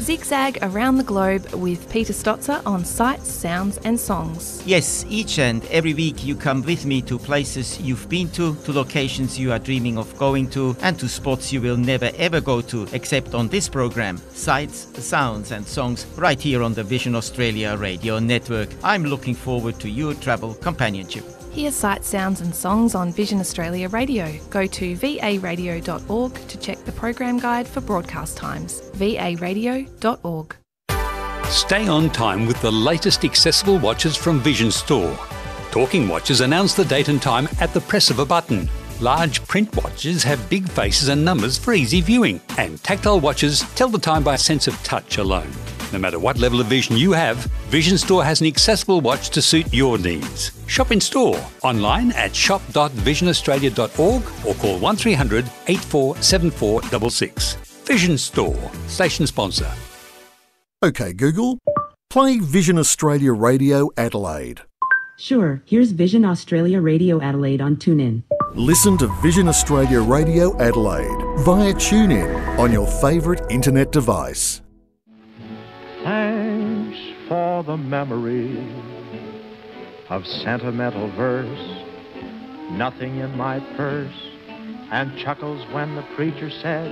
Zigzag around the globe with Peter Stotzer on sights, sounds and songs. Yes, each and every week you come with me to places you've been to locations you are dreaming of going to, and to spots you will never ever go to except on this program, Sights, Sounds and Songs, right here on the Vision Australia Radio Network. I'm looking forward to your travel companionship. Hear sights, sounds and songs on Vision Australia Radio. Go to varadio.org to check the program guide for broadcast times. varadio.org. Stay on time with the latest accessible watches from Vision Store. Talking watches announce the date and time at the press of a button. Large print watches have big faces and numbers for easy viewing, and tactile watches tell the time by a sense of touch alone. No matter what level of vision you have, Vision Store has an accessible watch to suit your needs. Shop in store, online at shop.visionaustralia.org or call 1300 847466. Vision Store, station sponsor. OK Google, play Vision Australia Radio Adelaide. Sure, here's Vision Australia Radio Adelaide on TuneIn. Listen to Vision Australia Radio Adelaide via TuneIn on your favourite internet device. Thanks for the memory of sentimental verse, nothing in my purse, and chuckles when the preacher said,